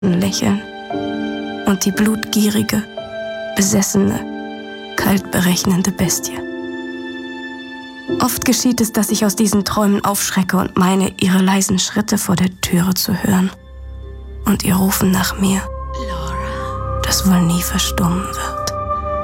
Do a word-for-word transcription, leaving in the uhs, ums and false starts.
lächeln und die blutgierige, besessene, kalt berechnende Bestie. Oft geschieht es, dass ich aus diesen Träumen aufschrecke und meine, ihre leisen Schritte vor der Türe zu hören und ihr Rufen nach mir, das wohl nie verstummen wird.